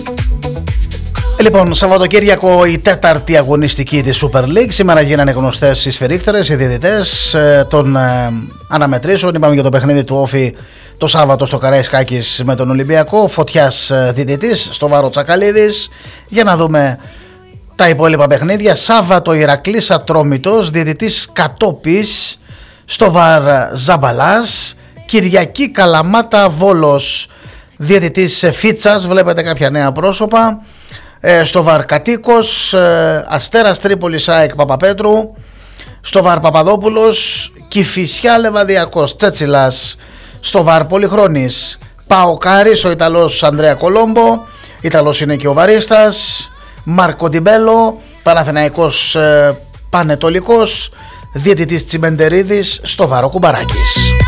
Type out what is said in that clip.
Λοιπόν, Σαββατοκύριακο η τέταρτη αγωνιστική της Super League. Σήμερα γίνανε γνωστές οι σφυρίχτερες, οι διαιτητές των αναμετρήσεων. Είπαμε για το παιχνίδι του Όφη το Σάββατο στο Καραϊσκάκης με τον Ολυμπιακό. Φωτιάς διαιτητής, στο Βάρο Τσακαλίδης. Για να δούμε τα υπόλοιπα παιχνίδια. Σάββατο Ηρακλής Ατρόμητος, διαιτητής Κατόπης, στο Βαρ Ζαμπαλάς. Κυριακή Καλαμάτα Βόλος, διαιτητής Φίτσας. Βλέπετε κάποια νέα πρόσωπα. Στο Βαρ Κατοίκος, Αστέρας Τρίπολης ΑΕΚ Παπαπέτρου. Στο Βαρ Παπαδόπουλος, Κηφισιά Λεβαδιακός Τσέτσιλας. Στο Βαρ Πολυχρόνης, Παοκάρης, ο Ιταλός Ανδρέα Κολόμπο. Ιταλός είναι και ο Βαρίστας. Μάρκο Ντιμπέλο, Παναθηναϊκός Πανετολικός, διαιτητής Τσιμεντερίδης. Στο Βαρ ο Κουμπαράκης.